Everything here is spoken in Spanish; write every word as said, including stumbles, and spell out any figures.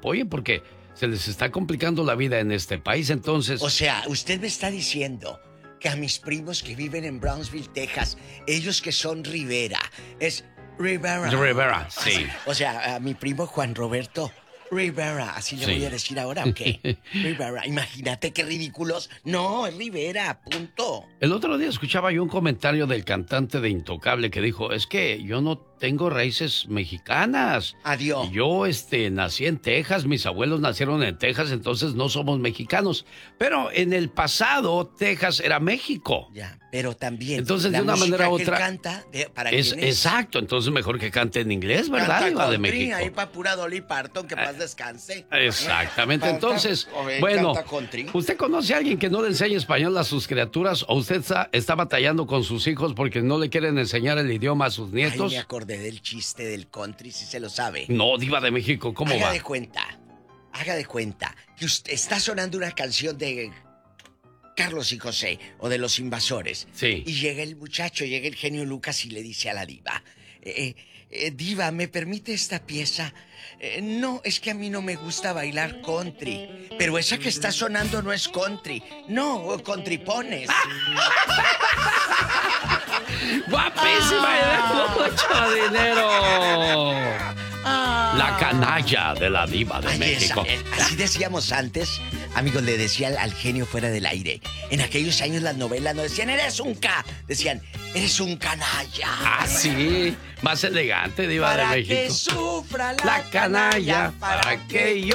apoyen porque se les está complicando la vida en este país, entonces... O sea, usted me está diciendo que a mis primos que viven en Brownsville, Texas, ellos que son Rivera, es Rivera. Rivera, sí. O sea, a mi primo Juan Roberto Rivera, así le Sí. voy a decir ahora, ¿o qué? Rivera, imagínate qué ridículos. No, es Rivera, punto. El otro día escuchaba yo un comentario del cantante de Intocable que dijo, es que yo no tengo raíces mexicanas. Adiós. Y yo este, nací en Texas, mis abuelos nacieron en Texas, entonces no somos mexicanos. Pero en el pasado, Texas era México. Ya, pero también... Entonces, la de una música manera u que él otra... canta, de- ¿para Es, quién es? exacto, entonces mejor que cante en inglés, ¿verdad? Canta Diva de country, México. ahí pa' pura Dolly Parton, que paz descanse. Exactamente, Canta- entonces, o bien, bueno, canta country. ¿usted conoce a alguien que no le enseñe español a sus criaturas o usted está, está batallando con sus hijos porque no le quieren enseñar el idioma a sus Ay, nietos? me acordé del chiste del country, si se lo sabe. No, Diva de México, ¿cómo haga va? de cuenta, haga de cuenta que usted está sonando una canción de Carlos y José o de Los Invasores. Sí. Y llega el muchacho, llega el genio Lucas y le dice a la diva, eh, eh, diva, ¿me permite esta pieza? Eh, no, es que a mí no me gusta bailar country. Pero esa que está sonando no es country. No, country pones. ¡Guapísima y de mucho dinero! La canalla de la Diva de Ay, México. esa, eh, así decíamos antes, amigos, le decía al, al genio fuera del aire. En aquellos años las novelas no decían, eres un K, decían, eres un canalla. Ah, sí, más elegante, Diva Para de México. que sufra la, La canalla, para que yo